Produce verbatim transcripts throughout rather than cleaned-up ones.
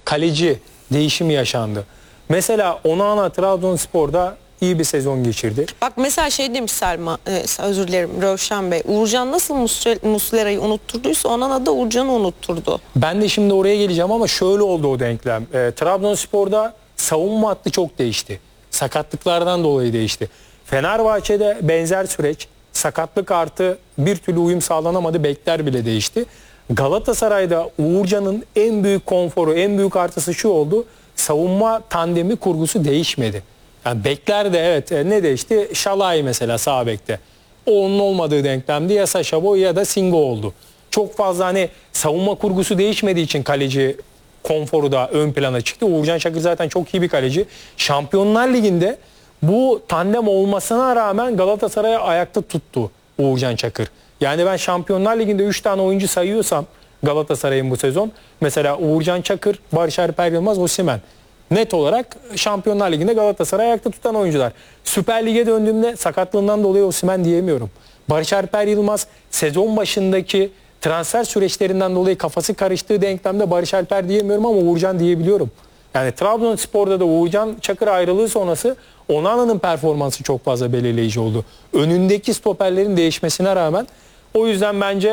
kaleci değişimi yaşandı. Mesela Onana Trabzonspor'da iyi bir sezon geçirdi. Bak mesela şey demiş Selma, e, özür dilerim Rövşen Bey. Uğurcan nasıl Muslera'yı unutturduysa Onana da Uğurcan'ı unutturdu. Ben de şimdi oraya geleceğim ama şöyle oldu o denklem. E, Trabzonspor'da savunma hattı çok değişti. Sakatlıklardan dolayı değişti. Fenerbahçe'de benzer süreç. Sakatlık artı bir türlü uyum sağlanamadı. Bekler bile değişti. Galatasaray'da Uğurcan'ın en büyük konforu, en büyük artısı şu oldu. Savunma tandemi kurgusu değişmedi. Yani bekler de evet ne değişti? Şalay mesela sağ bekte. O onun olmadığı denklemdi. Ya Sacha Boey ya da Singo oldu. Çok fazla hani savunma kurgusu değişmediği için kaleci konforu da ön plana çıktı. Uğurcan Çakır zaten çok iyi bir kaleci. Şampiyonlar Ligi'nde bu tandem olmasına rağmen Galatasaray'ı ayakta tuttu Uğurcan Çakır. Yani ben Şampiyonlar Ligi'nde üç tane oyuncu sayıyorsam Galatasaray'ın bu sezon mesela Uğurcan Çakır, Barış Alper Yılmaz, Osimhen. Net olarak Şampiyonlar Ligi'nde Galatasaray'ı ayakta tutan oyuncular. Süper Lig'e döndüğümde sakatlığından dolayı Osimhen diyemiyorum. Barış Alper Yılmaz sezon başındaki transfer süreçlerinden dolayı kafası karıştığı denklemde Barış Alper diyemiyorum ama Uğurcan diyebiliyorum. Yani Trabzonspor'da da Uğurcan Çakır ayrılığı sonrası Onana'nın performansı çok fazla belirleyici oldu. Önündeki stoperlerin değişmesine rağmen o yüzden bence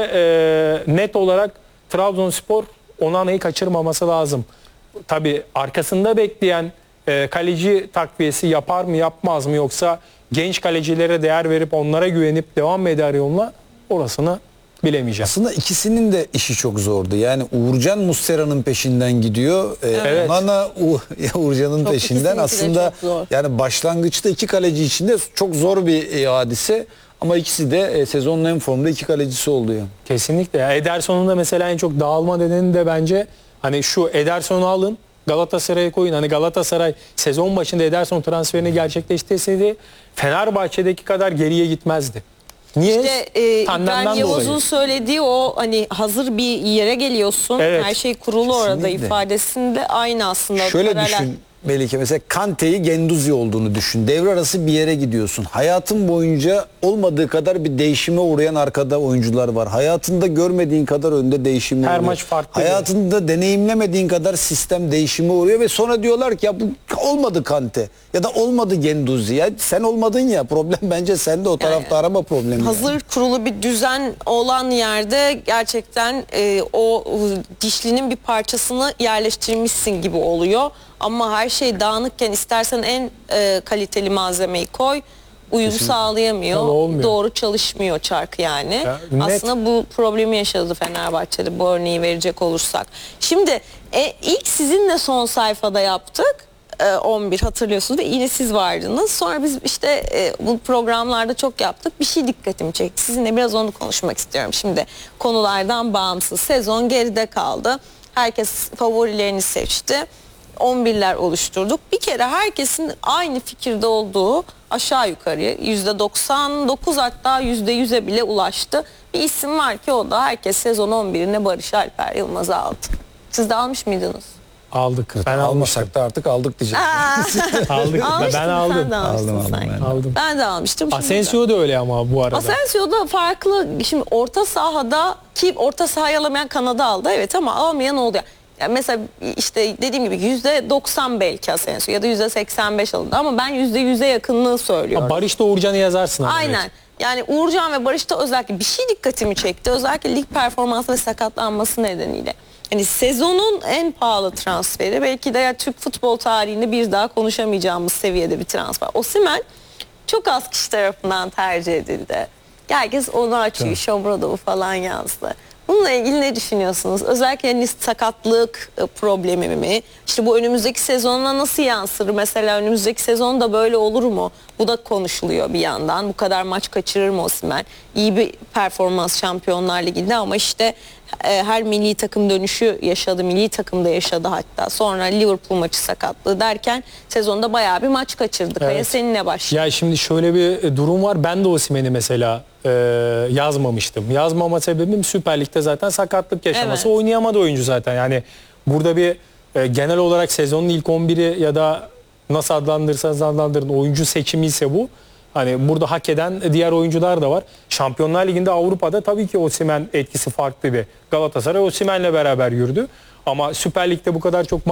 e, net olarak Trabzonspor Onana'yı kaçırmaması lazım. Tabii arkasında bekleyen e, kaleci takviyesi yapar mı yapmaz mı yoksa genç kalecilere değer verip onlara güvenip devam mı eder yoluna orasını bilemeyeceğim. Aslında ikisinin de işi çok zordu. Yani Uğurcan Muslera'nın peşinden gidiyor. Ee, evet. Onana Uğurcan'ın çok peşinden. Aslında yani başlangıçta iki kaleci içinde çok zor bir e, hadise. Ama ikisi de e, sezonun en formda iki kalecisi oldu ya. Kesinlikle. Ya Ederson'un da mesela en çok dağılma nedeni de bence hani şu Ederson'u alın Galatasaray'a koyun. Hani Galatasaray sezon başında Ederson transferini gerçekleştirseydi Fenerbahçe'deki kadar geriye gitmezdi. Niye? İşte e, Ben Yavuz'un söylediği o hani hazır bir yere geliyorsun. Evet. Her şey kurulu kesinlikle. Orada ifadesinde aynı aslında. Şöyle paralel. düşün Melike, mesela Kante'yi Gendouzi olduğunu düşün. Devre arası bir yere gidiyorsun. Hayatın boyunca olmadığı kadar bir değişime uğrayan arkada oyuncular var. Hayatında görmediğin kadar önde değişime Her uğruyor. maç farklı. Hayatında yani. deneyimlemediğin kadar sistem değişime uğruyor ve sonra diyorlar ki ya bu olmadı Kante ya da olmadı Gendouzi. Ya sen olmadın ya, problem bence sende, o tarafta yani, arama problemi. Hazır yani. Kurulu bir düzen olan yerde gerçekten e, o dişlinin bir parçasını yerleştirmişsin gibi oluyor. Ama her şey dağınıkken istersen en e, kaliteli malzemeyi koy, uyum kesinlikle sağlayamıyor, doğru çalışmıyor çark yani. Ya, aslında bu problemi yaşadı Fenerbahçe'de, bu örneği verecek olursak. Şimdi e, ilk sizinle son sayfada yaptık, e, on bir hatırlıyorsunuz ve yine siz vardınız. Sonra biz işte e, bu programlarda çok yaptık, bir şey dikkatimi çekti. Sizinle biraz onu konuşmak istiyorum. Şimdi konulardan bağımsız, sezon geride kaldı, herkes favorilerini seçti. on birler oluşturduk. Bir kere herkesin aynı fikirde olduğu aşağı yukarı yüzde doksan dokuz hatta yüzde yüze bile ulaştı. Bir isim var ki o da herkes sezon on birine Barış Alper Yılmaz'ı aldı. Siz de almış mıydınız? Aldık. Ben almasak da artık aldık diyeceğim. Aldık. Ben aldım. Sen de aldım, aldım, ben. aldım. Ben de almıştım. Asensio da öyle ama bu arada. Asensio da farklı. Şimdi orta sahada ki orta sahayı alamayan Kanada aldı. Evet ama alamayan oldu. Yani mesela işte dediğim gibi yüzde doksan belki Asensio ya da yüzde seksen beş alındı ama ben yüzde yüze yakınlığı söylüyorum. Barış'ta Uğurcan'ı yazarsın. Aynen. Evet. Yani Uğurcan ve Barış'ta özellikle bir şey dikkatimi çekti. Özellikle lig performansı ve sakatlanması nedeniyle. Yani sezonun en pahalı transferi, belki de ya Türk futbol tarihinde bir daha konuşamayacağımız seviyede bir transfer. Osimhen çok az kişi tarafından tercih edildi. Herkes onu açıyor. Şomrodov'u falan yazdı. Bununla ilgili ne düşünüyorsunuz? Özellikle hani sakatlık problemi mi? İşte bu önümüzdeki sezonuna nasıl yansır? Mesela önümüzdeki sezon da böyle olur mu? Bu da konuşuluyor bir yandan. Bu kadar maç kaçırır mı Osimhen? İyi bir performans Şampiyonlar Ligi'nde ama işte e, her milli takım dönüşü yaşadı. Milli takımda yaşadı hatta. Sonra Liverpool maçı sakatlığı derken sezonda bayağı bir maç kaçırdık. Evet. Ve seninle başlayalım. Ya şimdi şöyle bir durum var. Ben de Osimhen'i mesela e, yazmamıştım. Yazmama sebebim Süper Lig'de zaten sakatlık yaşaması. Evet. Oynayamadı oyuncu zaten. Yani burada bir e, genel olarak sezonun ilk on biri ya da nasıl adlandırırsanız adlandırın oyuncu seçimi ise bu. Hani burada hak eden diğer oyuncular da var. Şampiyonlar Ligi'nde, Avrupa'da tabii ki Osimhen etkisi farklıydı. Galatasaray Osimhen'le beraber yürüdü. Ama Süper Lig'de bu kadar çok